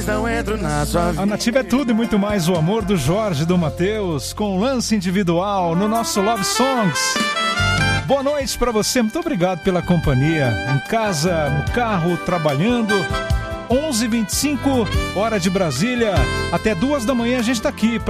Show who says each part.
Speaker 1: mas não entro na sua vida.
Speaker 2: A Nativa é tudo e muito mais, o amor do Jorge e do Matheus, com lance individual no nosso Love Songs. Boa noite pra você, muito obrigado pela companhia. Em casa, no carro, trabalhando. 11h25, hora de Brasília. Até 2 da manhã a gente tá aqui.